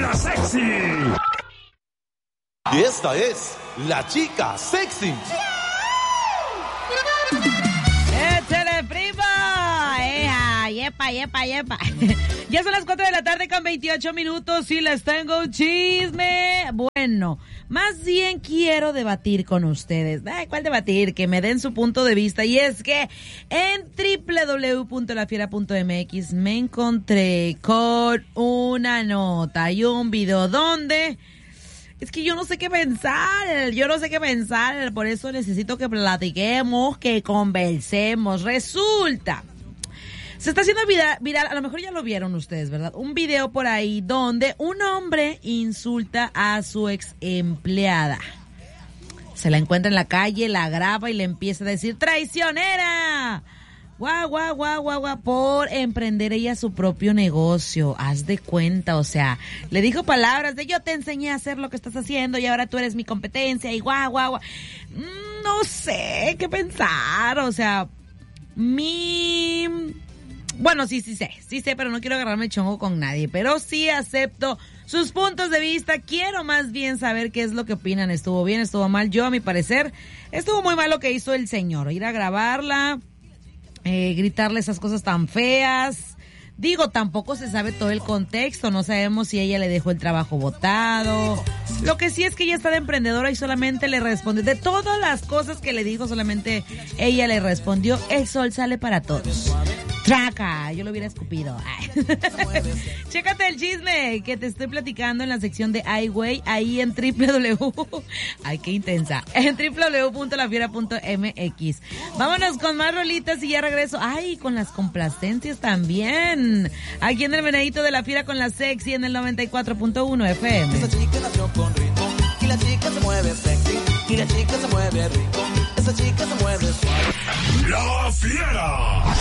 La sexy. Y esta es la chica sexy. ¡Échale, prima! ¡Yepa! Ya son las 4 de la tarde con 28 minutos y les tengo un chisme. Bueno, más bien quiero debatir con ustedes. Ay, ¿cuál debatir? Que me den su punto de vista. Y es que en www.lafiera.mx me encontré con una nota y un video donde... Es que yo no sé qué pensar, por eso necesito que platiquemos, que conversemos. Resulta, se está haciendo viral, a lo mejor ya lo vieron ustedes, ¿verdad? Un video por ahí donde un hombre insulta a su ex empleada. Se la encuentra en la calle, la graba y le empieza a decir, ¡traicionera! Guau, por emprender ella su propio negocio. Haz de cuenta, o sea, le dijo palabras de yo te enseñé a hacer lo que estás haciendo y ahora tú eres mi competencia y guau. No sé qué pensar, o sea, bueno, sí sé, pero no quiero agarrarme chongo con nadie, pero sí acepto sus puntos de vista. Quiero más bien saber qué es lo que opinan. ¿Estuvo bien, estuvo mal? Yo, a mi parecer, estuvo muy mal lo que hizo el señor, ir a grabarla, gritarle esas cosas tan feas. Digo, tampoco se sabe todo el contexto, no sabemos si ella le dejó el trabajo botado. Lo que sí es que ella está de emprendedora y solamente le respondió, de todas las cosas que le dijo, solamente ella le respondió, el sol sale para todos. Traca, yo lo hubiera escupido. Chécate el chisme que te estoy platicando en la sección de iWay, ahí en Ay, qué intensa. En www.lafiera.mx. Vámonos con más rolitas y ya regreso. Ay, con las complacencias también. Aquí en el Venadito de la Fiera con la sexy en el 94.1 FM. Esa chica nació con ritmo y la chica se mueve sexy y la chica se mueve rico. Esa chica se mueve suave. La Fiera.